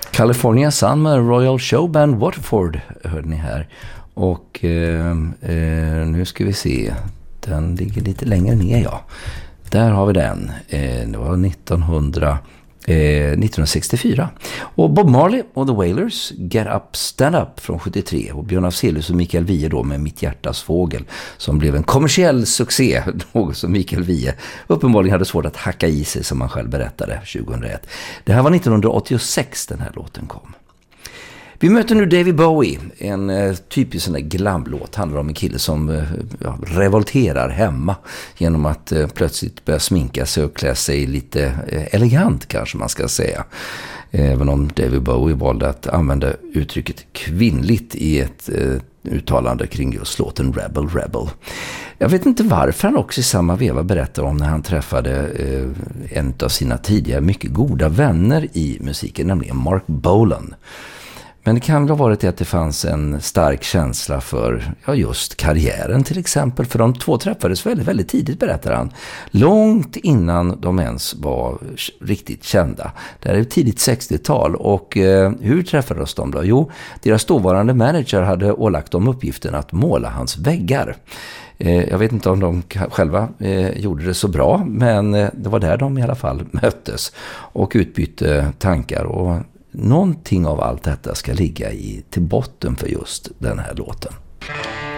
California Sun med Royal Showband Waterford hörde ni här. Och nu ska vi se. Den ligger lite längre ner, ja. Där har vi den. Det var 1964. Och Bob Marley och The Wailers, Get Up, Stand Up från 73. Och Björn Afzelius och Mikael Wiehe då med Mitt hjärtas fågel som blev en kommersiell succé. Något som Mikael Wiehe uppenbarligen hade svårt att hacka i sig, som han själv berättade 2001. Det här var 1986 den här låten kom. Vi möter nu David Bowie, en typisk sån där glamlåt. Handlar om en kille som revolterar hemma genom att plötsligt börja sminka sig och klä sig lite elegant, kanske man ska säga. Även om David Bowie valde att använda uttrycket kvinnligt i ett uttalande kring just låten Rebel Rebel. Jag vet inte varför han också i samma veva berättar om när han träffade en av sina tidigare mycket goda vänner i musiken, nämligen Mark Bolan. Men det kan väl ha varit att det fanns en stark känsla för just karriären till exempel. För de två träffades väldigt, väldigt tidigt, berättar han. Långt innan de ens var riktigt kända. Det är tidigt 60-tal. Och hur träffades de då? Jo, deras dåvarande manager hade ålagt dem uppgiften att måla hans väggar. Jag vet inte om de själva gjorde det så bra, men det var där de i alla fall möttes och utbytte tankar. Och någonting av allt detta ska ligga till botten för just den här låten.